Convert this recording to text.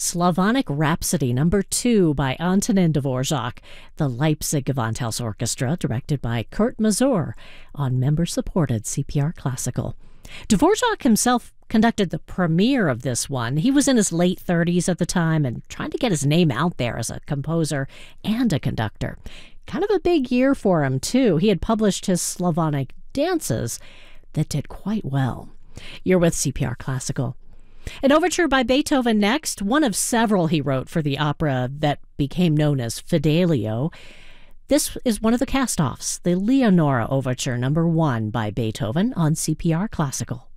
Slavonic Rhapsody No. 2 by Antonin Dvorak, the Leipzig Gewandhaus Orchestra, directed by Kurt Masur, on member-supported CPR Classical. Dvorak himself conducted the premiere of this one. He was in his late 30s at the time and trying to get his name out there as a composer and a conductor. Kind of a big year for him, too. He had published his Slavonic dances that did quite well. You're with CPR Classical. An overture by Beethoven next, one of several he wrote for the opera that became known as Fidelio. This is one of the cast-offs, the Leonora Overture No. 1 by Beethoven on CPR Classical.